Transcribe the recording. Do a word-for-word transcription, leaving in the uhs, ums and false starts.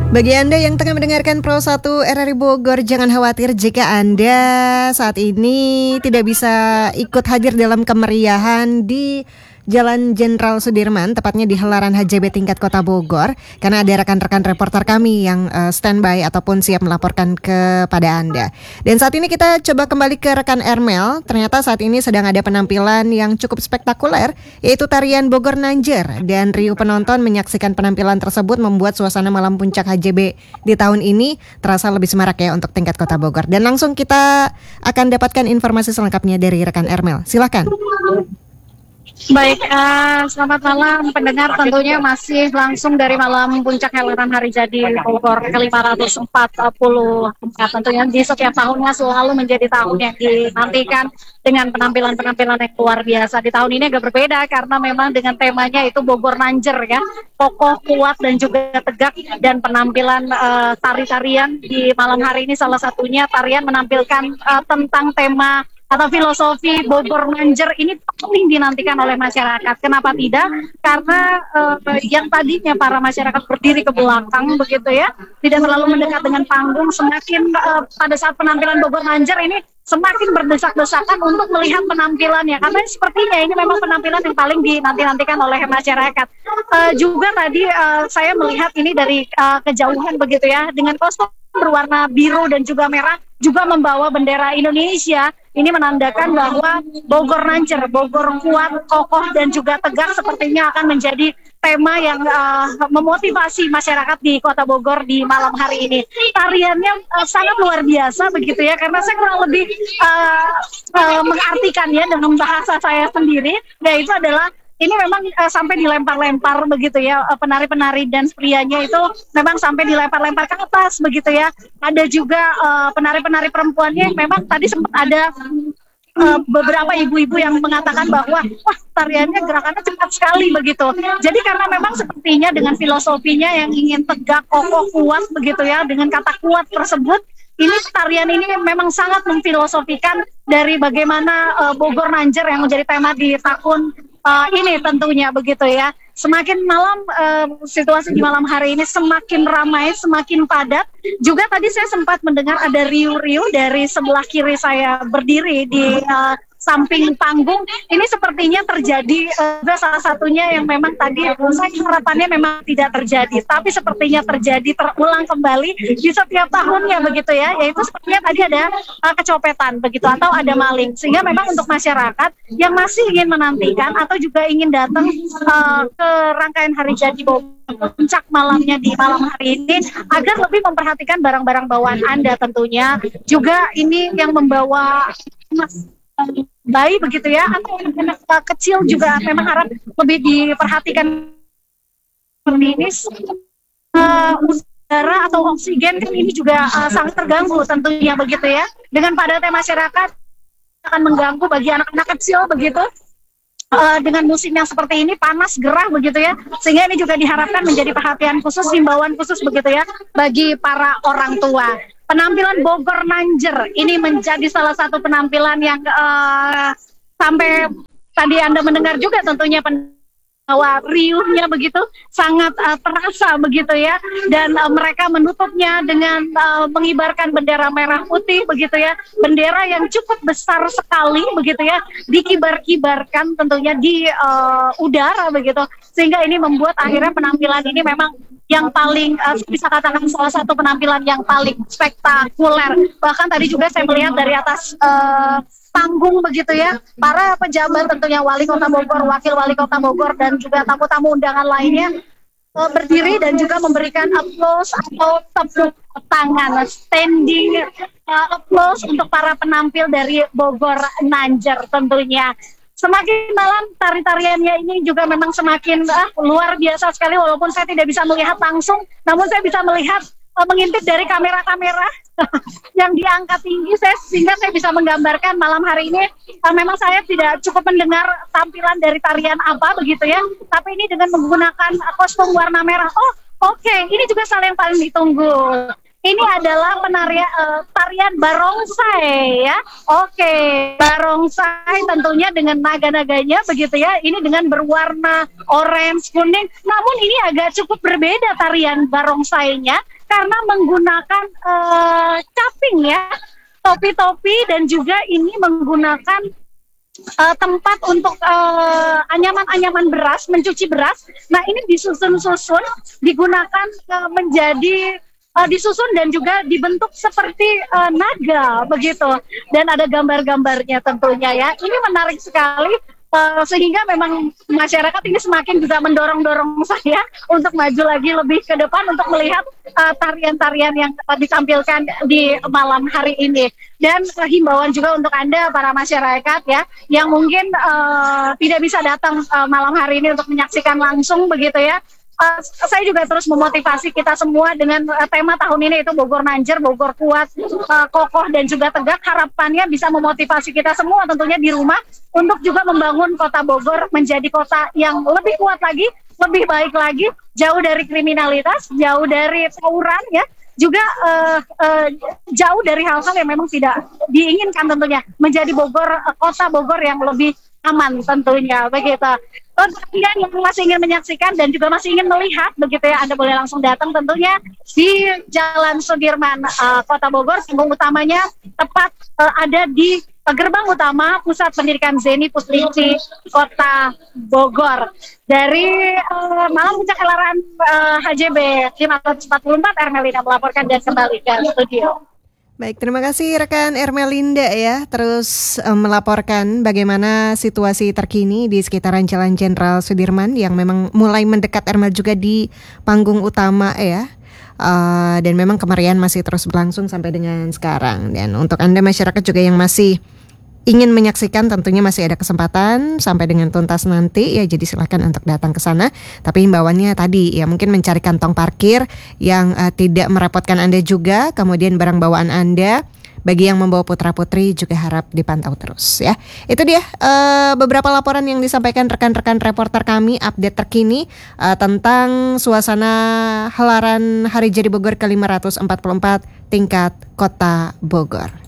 Bagi Anda yang tengah mendengarkan Pro satu R R I Bogor, jangan khawatir jika Anda saat ini tidak bisa ikut hadir dalam kemeriahan di Jalan Jenderal Sudirman, tepatnya di Helaran H J B tingkat Kota Bogor, karena ada rekan-rekan reporter kami yang uh, standby ataupun siap melaporkan kepada Anda. Dan saat ini kita coba kembali ke rekan Ermel. Ternyata saat ini sedang ada penampilan yang cukup spektakuler, yaitu tarian Bogor Nanjer. Dan riuh penonton menyaksikan penampilan tersebut membuat suasana malam puncak H J B di tahun ini terasa lebih semarak ya untuk tingkat Kota Bogor. Dan langsung kita akan dapatkan informasi selengkapnya dari rekan Ermel. Silakan. Baik, uh, selamat malam pendengar, tentunya masih langsung dari malam puncak Helaran Hari Jadi Bogor ke lima ratus empat puluh empat. Tentunya di setiap tahunnya selalu menjadi tahun yang dinantikan dengan penampilan-penampilan yang luar biasa. Di tahun ini agak berbeda karena memang dengan temanya itu Bogor Nanjer ya, kokoh, kuat dan juga tegak. Dan penampilan uh, tari-tarian di malam hari ini salah satunya tarian menampilkan uh, tentang tema atau filosofi Bogor Nanjer. Ini paling dinantikan oleh masyarakat. Kenapa tidak? Karena uh, yang tadinya para masyarakat berdiri ke belakang begitu ya, tidak terlalu mendekat dengan panggung, semakin uh, pada saat penampilan Bogor Nanjer ini semakin berdesak-desakan untuk melihat penampilannya, karena sepertinya ini memang penampilan yang paling dinanti-nantikan oleh masyarakat. Uh, juga tadi uh, saya melihat ini dari uh, kejauhan begitu ya, dengan kostum berwarna biru dan juga merah, juga membawa bendera Indonesia. Ini menandakan bahwa Bogor Nanjer, Bogor kuat, kokoh dan juga tegak sepertinya akan menjadi tema yang uh, memotivasi masyarakat di Kota Bogor di malam hari ini. Tariannya uh, sangat luar biasa begitu ya, karena saya kurang lebih uh, uh, mengartikannya dengan bahasa saya sendiri, yaitu adalah ini memang uh, sampai dilempar-lempar begitu ya, uh, penari-penari dan prianya itu memang sampai dilempar-lempar ke atas begitu ya. Ada juga uh, penari-penari perempuannya yang memang tadi sempat ada uh, beberapa ibu-ibu yang mengatakan bahwa wah, tariannya gerakannya cepat sekali begitu. Jadi karena memang sepertinya dengan filosofinya yang ingin tegak, kokoh, kuat begitu ya, dengan kata kuat tersebut, ini tarian ini memang sangat memfilosofikan dari bagaimana uh, Bogor Nanjer yang menjadi tema di tahun Uh, ini tentunya begitu ya. Semakin malam uh, situasi di malam hari ini semakin ramai, semakin padat. Juga tadi saya sempat mendengar ada riuh-riuh dari sebelah kiri saya berdiri di uh, samping panggung. Ini sepertinya terjadi uh, salah satunya yang memang tadi saya harapannya memang tidak terjadi, tapi sepertinya terjadi terulang kembali di setiap tahunnya begitu ya, yaitu sepertinya tadi ada uh, kecopetan begitu atau ada maling, sehingga memang untuk masyarakat yang masih ingin menantikan atau juga ingin datang uh, ke rangkaian Hari Jadi Bogor puncak malamnya di malam hari ini agar lebih memperhatikan barang-barang bawaan Anda tentunya. Juga ini yang membawa mas bayi begitu ya, atau anak kecil juga memang harap lebih diperhatikan seperti ini. Uh, udara atau oksigen kan ini juga uh, sangat terganggu tentunya begitu ya. Dengan padatnya masyarakat akan mengganggu bagi anak-anak kecil begitu. Uh, dengan musim yang seperti ini panas gerah begitu ya, sehingga ini juga diharapkan menjadi perhatian khusus, himbauan khusus begitu ya bagi para orang tua. Penampilan Bogor Nanjer ini menjadi salah satu penampilan yang uh, sampai tadi Anda mendengar juga tentunya pen bahwa riuhnya begitu sangat uh, terasa begitu ya, dan uh, mereka menutupnya dengan uh, mengibarkan bendera merah putih begitu ya, bendera yang cukup besar sekali begitu ya, dikibar-kibarkan tentunya di uh, udara begitu, sehingga ini membuat akhirnya penampilan ini memang yang paling uh, bisa katakan salah satu penampilan yang paling spektakuler. Bahkan tadi juga saya melihat dari atas uh, panggung begitu ya, para pejabat tentunya Wali Kota Bogor, Wakil Wali Kota Bogor dan juga tamu-tamu undangan lainnya uh, berdiri dan juga memberikan applause atau tepuk tangan, standing uh, applause untuk para penampil dari Bogor Nanjer tentunya. Semakin malam tari-tariannya ini juga memang semakin ah, luar biasa sekali, walaupun saya tidak bisa melihat langsung, namun saya bisa melihat uh, mengintip dari kamera-kamera yang diangkat tinggi, saya, sehingga saya bisa menggambarkan malam hari ini. Uh, memang saya tidak cukup mendengar tampilan dari tarian apa begitu ya, tapi ini dengan menggunakan uh, kostum warna merah. Oh, oke, okay. Ini juga salah yang paling ditunggu. ini adalah penarian uh, tarian barongsai ya. Oke, barongsai tentunya dengan naga-naganya begitu ya. Ini dengan berwarna orange, kuning. Namun ini agak cukup berbeda tarian barongsainya karena menggunakan uh, caping ya, topi-topi, dan juga ini menggunakan uh, tempat untuk uh, anyaman-anyaman beras, mencuci beras. Nah, ini disusun-susun, digunakan uh, menjadi uh, disusun dan juga dibentuk seperti uh, naga begitu. Dan ada gambar-gambarnya tentunya ya. Ini menarik sekali. Uh, sehingga memang masyarakat ini semakin juga mendorong-dorong saya untuk maju lagi lebih ke depan untuk melihat uh, tarian-tarian yang uh, ditampilkan di malam hari ini. Dan uh, himbauan juga untuk Anda para masyarakat ya yang mungkin uh, tidak bisa datang uh, malam hari ini untuk menyaksikan langsung begitu ya. Uh, saya juga terus memotivasi kita semua dengan uh, tema tahun ini itu Bogor Manjer, Bogor kuat, uh, kokoh dan juga tegak. Harapannya bisa memotivasi kita semua tentunya di rumah untuk juga membangun kota Bogor menjadi kota yang lebih kuat lagi, lebih baik lagi, jauh dari kriminalitas, jauh dari tawuran ya, juga uh, uh, jauh dari hal-hal yang memang tidak diinginkan tentunya, menjadi Bogor, uh, kota Bogor yang lebih aman tentunya begitu. Untuk Anda yang masih ingin menyaksikan dan juga masih ingin melihat begitu ya, Anda boleh langsung datang tentunya di Jalan Sudirman, uh, Kota Bogor. Panggung utamanya tepat uh, ada di uh, gerbang utama Pusat Pendidikan Zeni Putrici Kota Bogor. Dari uh, Malam Puncak Helaran uh, H J B lima ratus empat puluh empat, Ermelina melaporkan dan kembali ke studio. Baik, terima kasih rekan Ermelinda ya, terus um, melaporkan bagaimana situasi terkini di sekitaran Jalan Jenderal Sudirman yang memang mulai mendekat Ermel juga di panggung utama ya. Uh, dan memang kemeriahan masih terus berlangsung sampai dengan sekarang. Dan untuk Anda masyarakat juga yang masih ingin menyaksikan tentunya masih ada kesempatan sampai dengan tuntas nanti ya, jadi silakan untuk datang ke sana. Tapi himbauannya tadi ya, mungkin mencari kantong parkir yang uh, tidak merepotkan Anda juga, kemudian barang bawaan Anda bagi yang membawa putra-putri juga harap dipantau terus ya. Itu dia uh, beberapa laporan yang disampaikan rekan-rekan reporter kami, update terkini uh, tentang suasana Helaran Hari Jadi Bogor ke lima ratus empat puluh empat tingkat Kota Bogor.